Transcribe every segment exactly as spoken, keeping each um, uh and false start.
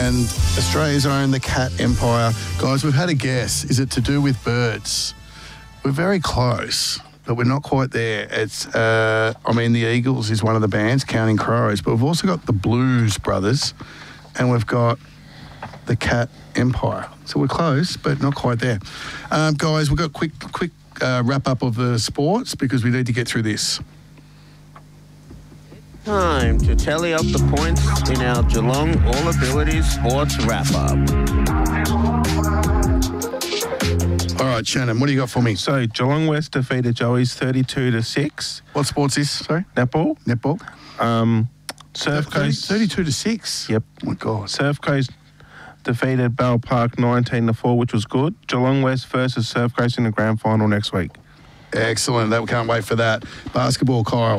and Australia's own the Cat Empire. Guys, we've had a guess. Is it to do with birds? We're very close, but we're not quite there. It's, uh, I mean, the Eagles is one of the bands, Counting Crows, but we've also got the Blues Brothers, and we've got the Cat Empire. So we're close, but not quite there. Um, guys, we've got a quick, quick uh, wrap-up of the sports because we need to get through this. Time to tally up the points in our Geelong All Abilities Sports Wrap-Up. All right, Shannon, what do you got for me? So, Geelong West defeated Joey's thirty-two to six. What sport's this? Sorry? Netball. Netball. Um, Surf thirty, Coast. thirty-two to six? Yep. Oh, my God. Surf Coast defeated Bell Park nineteen to four, which was good. Geelong West versus Surf Coast in the grand final next week. Excellent. That, we can't wait for that. Basketball, Kyle.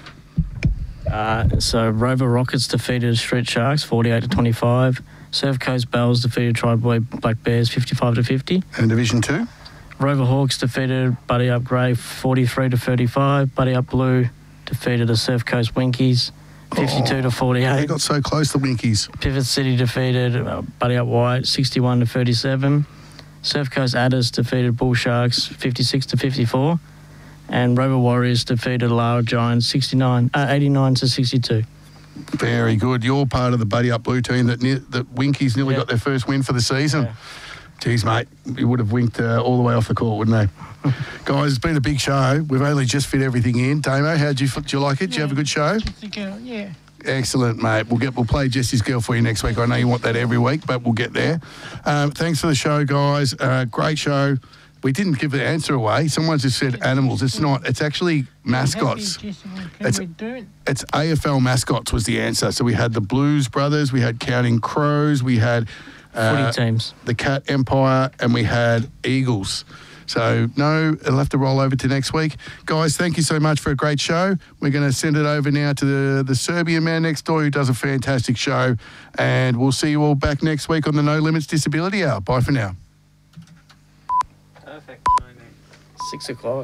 Uh, so Rover Rockets defeated Street Sharks forty-eight to twenty-five. Surf Coast Bells defeated Tri-Boy Black Bears fifty-five to fifty. And Division two? Rover Hawks defeated Buddy Up Grey forty-three to thirty-five. Buddy Up Blue defeated the Surf Coast Winkies fifty-two to forty-eight. They got so close, the Winkies. Pivot City defeated uh, Buddy Up White sixty-one to thirty-seven. Surf Coast Adders defeated Bull Sharks fifty-six to fifty-four. And Rover Warriors defeated Lara Giants sixty-nine, uh, eighty-nine to sixty-two. Very good. You're part of the Buddy Up Blue team that ne- that Winkies nearly Yeah. got their first win for the season. Yeah. Geez, mate, you would have winked uh, all the way off the court, wouldn't they? Guys, it's been a big show. We've only just fit everything in. Damo, how did you, do you like it? Did you have a good show? Yeah. Excellent, mate. We'll get we'll play Jesse's Girl for you next week. I know you want that every week, but we'll get there. Um, thanks for the show, guys. Uh, great show. We didn't give the answer away. Someone just said animals. It's not. It's actually mascots. It's, it's A F L mascots was the answer. So we had the Blues Brothers, we had Counting Crows, we had uh, Footy teams. the Cat Empire, and we had Eagles. So, no, it'll have to roll over to next week. Guys, thank you so much for a great show. We're going to send it over now to the, the Serbian man next door who does a fantastic show. And we'll see you all back next week on the No Limits Disability Hour. Bye for now. Perfect. Six o'clock.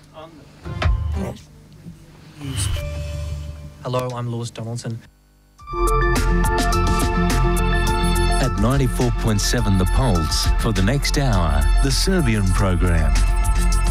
Hello, I'm Lewis Donaldson. At ninety-four point seven The Pulse, for the next hour, the Serbian program.